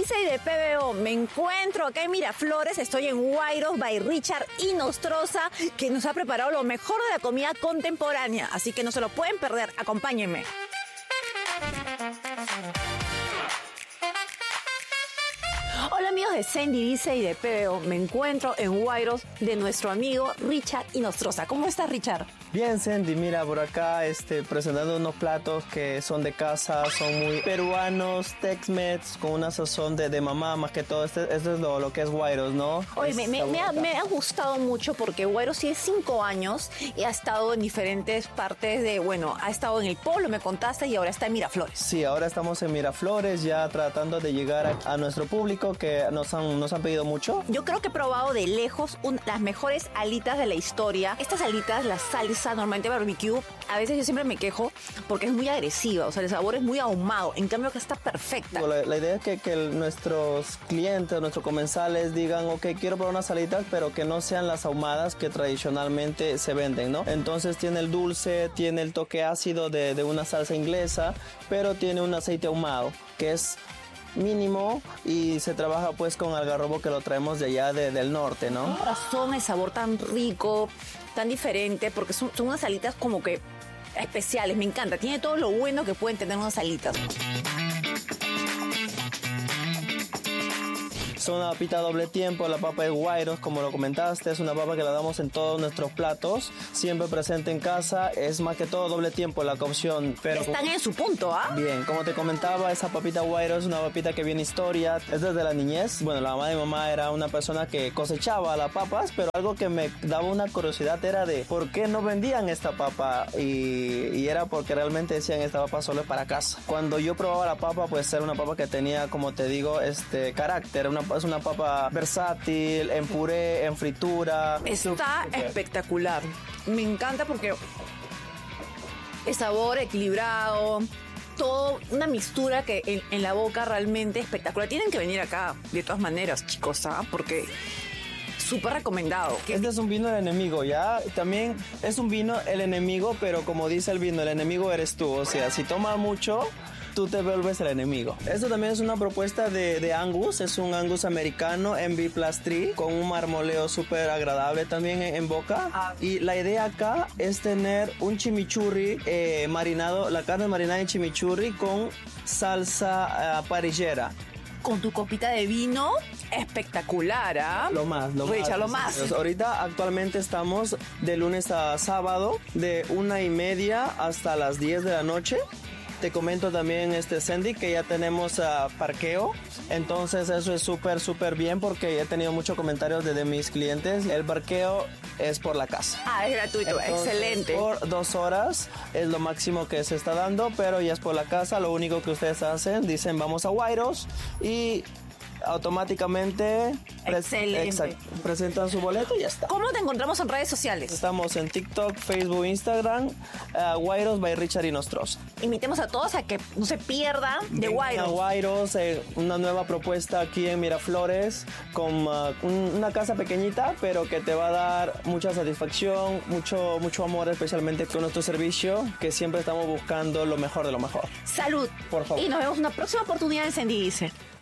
dice y de PBO, me encuentro acá en Miraflores, estoy en Guairos by Richard y Nostroza, que nos ha preparado lo mejor de la comida contemporánea, así que no se lo pueden perder, acompáñenme. Hola amigos de Sandy Dice y de PBO, me encuentro en Guairos de nuestro amigo Richard y Nostroza. ¿Cómo estás, Richard? Bien, Sandy, mira, por acá presentando unos platos que son de casa, son muy peruanos, Tex-Mex, con una sazón de mamá, más que todo. Esto es lo que es Guairos, ¿no? Oye, me ha gustado mucho porque Guairos tiene 5 años y ha estado en diferentes partes ha estado en el Polo, me contaste, y ahora está en Miraflores. Sí, ahora estamos en Miraflores, ya tratando de llegar a nuestro público que nos han pedido mucho. Yo creo que he probado de lejos las mejores alitas de la historia. Estas alitas, la salsa, normalmente barbecue, a veces yo siempre me quejo porque es muy agresiva, o sea, el sabor es muy ahumado, en cambio acá está perfecta. La idea es que nuestros clientes, nuestros comensales digan, ok, quiero probar unas alitas, pero que no sean las ahumadas que tradicionalmente se venden, ¿no? Entonces tiene el dulce, tiene el toque ácido de una salsa inglesa, pero tiene un aceite ahumado, que es mínimo, y se trabaja pues con algarrobo, que lo traemos de allá del norte, ¿no? Con razón el sabor tan rico, tan diferente, porque son unas alitas como que especiales, me encanta, tiene todo lo bueno que pueden tener unas alitas. Es una papita doble tiempo, la papa de Guairos, como lo comentaste, es una papa que la damos en todos nuestros platos, siempre presente en casa, es más que todo doble tiempo la cocción. Pero están en su punto, ¿ah? Bien, como te comentaba, esa papita Guairos es una papita que viene historia, es desde la niñez. Bueno, la mamá de mi mamá era una persona que cosechaba las papas, pero algo que me daba una curiosidad era de por qué no vendían esta papa, y era porque realmente decían esta papa solo es para casa. Cuando yo probaba la papa, pues era una papa que tenía, como te digo, carácter, es una papa versátil, en puré, en fritura. Está espectacular. Me encanta porque el sabor equilibrado, todo una mixtura que en la boca realmente espectacular. Tienen que venir acá de todas maneras, chicos, ¿ah? Porque súper recomendado. Este es un vino del enemigo, ¿ya? También es un vino el enemigo, pero como dice el vino, el enemigo eres tú. O sea, si tomas mucho, tú te vuelves el enemigo. Esto también es una propuesta de Angus, es un Angus americano en B+3 con un marmoleo súper agradable también en boca. Y la idea acá es tener un chimichurri marinado, la carne marinada en chimichurri con salsa parrillera. Con tu copita de vino, espectacular, ¿ah? Lo más. Richard, lo más. Ahorita actualmente estamos de lunes a sábado, de 1:30 hasta las 10 de la noche. Te comento también, Sandy, que ya tenemos parqueo. Entonces eso es súper bien, porque he tenido muchos comentarios de mis clientes. El parqueo es por la casa. Es gratuito. Entonces, excelente. Por 2 horas es lo máximo que se está dando, pero ya es por la casa. Lo único que ustedes hacen, dicen vamos a Guairos, y automáticamente presentan su boleto y ya está. ¿Cómo te encontramos en redes sociales? Estamos en TikTok, Facebook, Instagram, Guairos by Richard y Nostroza. Invitemos a todos a que no se pierdan de Guairos. Guairos, una nueva propuesta aquí en Miraflores, con una casa pequeñita, pero que te va a dar mucha satisfacción, mucho amor, especialmente con nuestro servicio, que siempre estamos buscando lo mejor de lo mejor. Salud. Por favor. Y nos vemos en una próxima oportunidad en Sandy Dice.